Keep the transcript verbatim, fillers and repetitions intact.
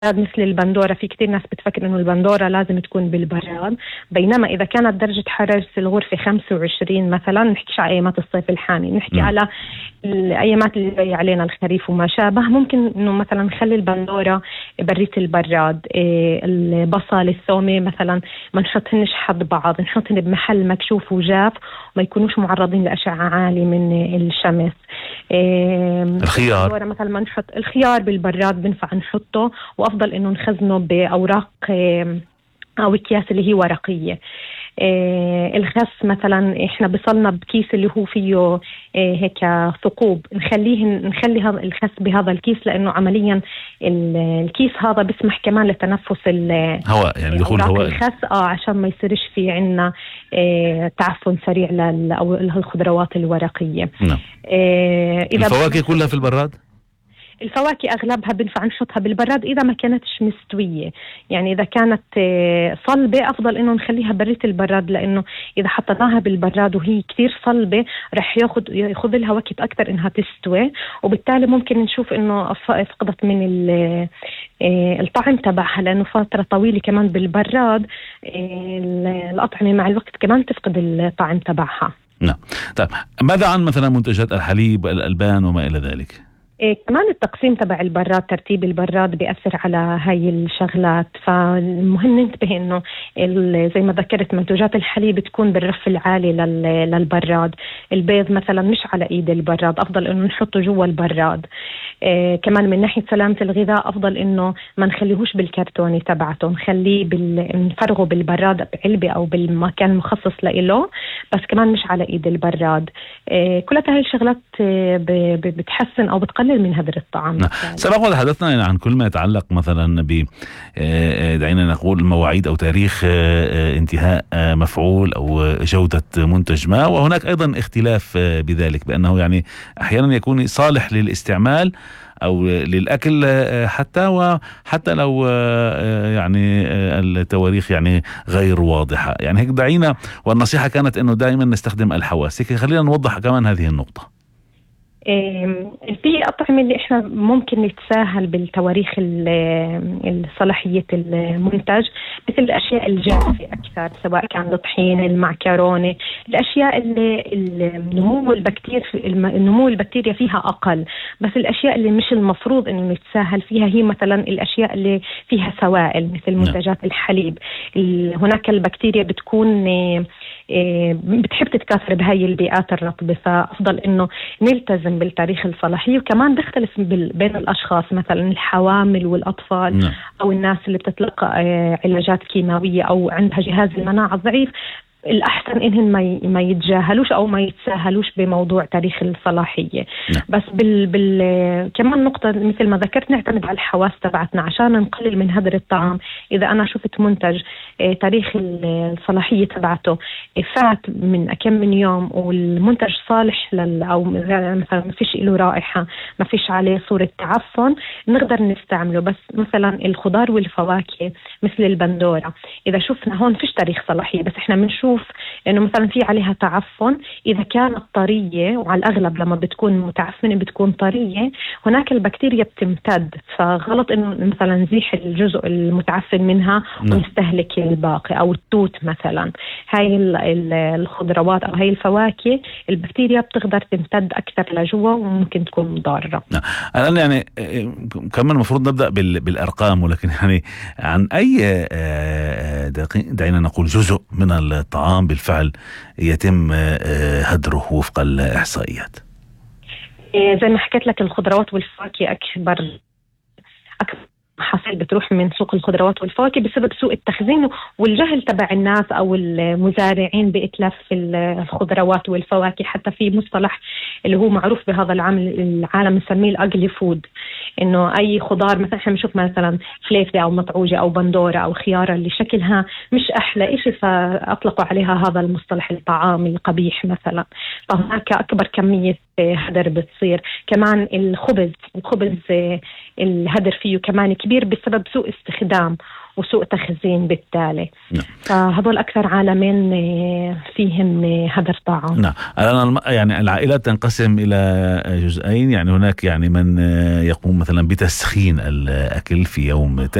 مثل البندورة. في كتير ناس بتفكر إنه البندورة لازم تكون بالبراد، بينما إذا كانت درجة حرارة الغرفة خمسة وعشرين مثلا، نحكيش على أيامات الصيف الحامي، نحكي م. على الأيامات اللي جاي علينا الخريف وما شابه، ممكن إنه مثلا نخلي البندورة بريت البراد. إيه البصل الثومة مثلا ما نحطهنش حد بعض، نحطهن بمحل مكشوف وجاف وما يكونوش معرضين لأشعة عالية من الشمس. إيه الخيار مثلا ما نحط الخيار بالبراد، بنفع نحطه، وأفضل إنه نخزنه بأوراق أو أكياس اللي هي ورقية. إيه الخس مثلا إحنا بصلنا بكيس اللي هو فيه إيه هيك ثقوب، نخليه نخلي هذا الخس بهذا الكيس، لأنه عمليا الكيس هذا بيسمح كمان لتنفس الهواء، يعني دخول هواء الخس آه عشان ما يصيرش في عنا إيه تعفن سريع للخضروات الورقية. نعم. إيه إذا الفواكه كلها في البراد؟ الفواكه أغلبها بنفع نحطها بالبراد إذا ما كانتش مستوية، يعني إذا كانت صلبة أفضل إنه نخليها بريت البراد، لأنه إذا حطيناها بالبراد وهي كتير صلبة رح ياخد ياخد لها وقت أكتر إنها تستوي، وبالتالي ممكن نشوف إنه فقدت من الطعم تبعها، لأنه فترة طويلة كمان بالبراد الأطعمة مع الوقت كمان تفقد الطعم تبعها. نعم. طيب ماذا عن مثلا منتجات الحليب والألبان وما إلى ذلك؟ إيه كمان التقسيم تبع البراد، ترتيب البراد بيأثر على هاي الشغلات، فالمهم ننتبه إنه زي ما ذكرت منتجات الحليب تكون بالرف العالي للبراد. البيض مثلا مش على إيد البراد، أفضل إنه نحطه جوا البراد. إيه كمان من ناحية سلامة الغذاء أفضل إنه ما نخليهوش بالكرتوني تبعته، نخليه بال... نفرغه بالبراد بعلبة أو بالمكان المخصص لإله، بس كمان مش على إيد البراد. إيه كلها هاي الشغلات ب... ب... بتحسن أو بتقلل من هذا الطعام. سبق وتحدثنا عن كل ما يتعلق مثلا ب دعينا نقول مواعيد أو تاريخ انتهاء مفعول أو جودة منتج ما، وهناك أيضا اختلاف بذلك، بأنه يعني أحيانا يكون صالح للاستعمال أو للأكل حتى وحتى لو يعني التواريخ يعني غير واضحة. يعني هيك دعينا، والنصيحة كانت أنه دائما نستخدم الحواس. خلينا نوضح كمان هذه النقطة. في أطعمة اللي إحنا ممكن نتساهل بالتواريخ الصلاحية المنتج، مثل الأشياء الجافة أكثر، سواء كان الطحين، المعكرونة، الأشياء اللي النمو البكتيريا النمو البكتيريا فيها أقل. بس الأشياء اللي مش المفروض إنه نتساهل فيها هي مثلا الأشياء اللي فيها سوائل مثل منتجات الحليب. هناك البكتيريا بتكون بتحب تتكاثر بهاي البيئات الرطبة، فأفضل إنه نلتزم بالتاريخ الصلاحية. وكمان بيختلف بين الأشخاص، مثلا الحوامل والأطفال م. أو الناس اللي بتتلقى علاجات كيماوية أو عندها جهاز المناعة ضعيف، الأحسن إنهم ما ما يتجاهلوش أو ما يتساهلوش بموضوع تاريخ الصلاحية. نعم. بس بال, بال كمان نقطة مثل ما ذكرت، نعتمد على الحواس تبعتنا عشان نقلل من هدر الطعام. إذا أنا شفت منتج تاريخ الصلاحية تبعته فات من كم من يوم والمنتج صالح لل أو مثلا ما فيش له رائحة، ما فيش عليه صورة تعفن، نقدر نستعمله. بس مثلا الخضار والفواكه مثل البندورة، إذا شفنا هون فيش تاريخ صلاحية بس إحنا بنشوف إنه مثلا في عليها تعفن، إذا كانت طرية، وعلى الأغلب لما بتكون متعفنة بتكون طرية، هناك البكتيريا بتمتد، فغلط إنه مثلا نزيح الجزء المتعفن منها ونستهلك الباقي. أو التوت مثلا، هاي الخضروات أو هاي الفواكه البكتيريا بتقدر تمتد أكثر لجوا وممكن تكون ضارة. الآن يعني كمان المفروض نبدأ بالأرقام، ولكن يعني عن أي دعينا نقول جزء من الطعام بالفعل يتم هدره وفق الإحصائيات؟ زي ما حكيت لك، الخضروات والفواكه أكبر أكبر حصيل بتروح من سوق الخضروات والفواكه بسبب سوء التخزين والجهل تبع الناس أو المزارعين بإتلاف الخضروات والفواكه. حتى في مصطلح اللي هو معروف بهذا العام العالم نسميه الأجلي فود، إنه أي خضار مثلا احنا بنشوف مثلا فليفلة أو مطعوجة أو بندورة أو خيارة اللي شكلها مش أحلى إشي، فأطلقوا عليها هذا المصطلح الطعام القبيح مثلا. فهناك أكبر كمية هدر بتصير. كمان الخبز الخبز الهدر فيه كمان كبير بسبب سوء استخدام وسوء تخزين بالتالي. نعم. فهذول أكثر عالمين فيهم هدر طعام. نعم. الآن يعني العائلات تنقسم إلى جزئين، يعني هناك يعني من يقوم مثلا بتسخين الأكل في يوم